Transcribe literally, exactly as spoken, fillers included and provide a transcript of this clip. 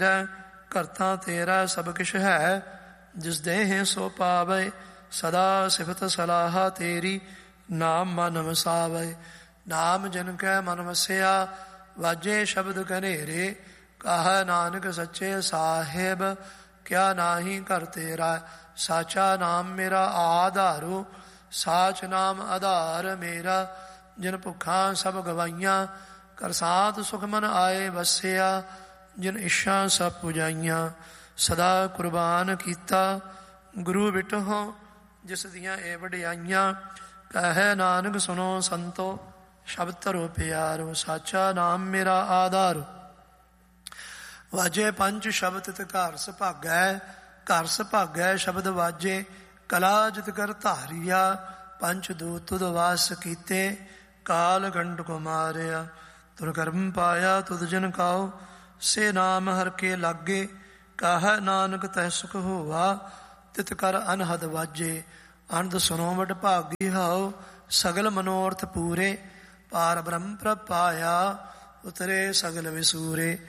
ਕਰਤਾ ਤੇਰਾ ਸਭ ਕਿਛ ਹੈ, ਜਿਸ ਦੇਹ ਸੋ ਪਾਵੇ। ਸਦਾ ਸਿਫਤ ਸਲਾਹ ਤੇਰੀ, ਨਾਮ ਮਨ ਵਸਾਵੇ। ਨਾਮ ਜਿਨ ਕੈ ਮਨ ਵਸਿਆ, ਵਾਜੇ ਸ਼ਬਦ ਕਨੇਰੇ। ਕਹ ਨਾਨਕ ਸੱਚੇ ਸਾਹਿਬ, ਕਿਆ ਨਾਹੀ ਘਰ ਤੇਰਾ। ਸਾਚਾ ਨਾਮ ਮੇਰਾ ਆਧਾਰੂ, ਸਾਚ ਨਾਮ ਆਧਾਰ ਮੇਰਾ। ਜਿਨ ਭੁੱਖਾਂ ਸਭ ਗਵਾਈਆਂ, ਕਰ ਸਾਧ ਸੁਖ ਮਨ ਆਏ ਵਸਿਆ। ਜਿਨ ਇੱਛਾ ਸਭ ਪੁਜਾਈਆਂ, ਸਦਾ ਕੁਰਬਾਨ ਕੀਤਾ। ਗੁਰੂ ਬਿਟਹੁ ਜਿਸ ਦੀਆਂ ਇਹ ਵਡਿਆਈਆਂ, ਕਹੈ ਨਾਨਕ ਸੁਨੋ ਸੰਤੋ, ਸ਼ਬਦ ਧਰੋ ਪਿਆਰੋ। ਸਾਚਾ ਨਾਮ ਮੇਰਾ ਆਧਾਰ, ਵਾਜੇ ਪੰਜ ਸ਼ਬਦ ਤਿਤ ਘਰ ਸੁਭਾਗੈ। ਘਰ ਸੁਭਾਗੈ ਸ਼ਬਦ ਵਾਜੇ, ਕਲਾ ਜਿਤ ਕਰ ਧਾਰੀਆ। ਪੰਚ ਦੂਤ ਤੁਧ ਵਾਸ ਕੀਤੇ, ਕਾਲ ਕੰਡ ਕੋ ਮਾਰਿਆ। ਤੁਰ ਕਰਮ ਪਾਇਆ ਤੁਧ ਜਨ ਕਾਓ, ਸੇ ਨਾਮ ਹਰ ਕੇ ਲਾਗੇ। ਕਹ ਨਾਨਕ ਤਹਿ ਸੁਖ ਹੋਵਾ, ਤਿਤ ਕਰ ਅਨਹਦ ਵਾਜੇ। ਅਨੰਦ ਸੁਨੋ ਵਡ ਭਾਗੀ ਹਾਓ, ਸਗਲ ਮਨੋਰਥ ਪੂਰੇ। ਪਾਰ ਬ੍ਰਹਮ ਪ੍ਰਭ ਪਾਇਆ, ਉਤਰੇ ਸਗਲ ਵਿਸੂਰੇ।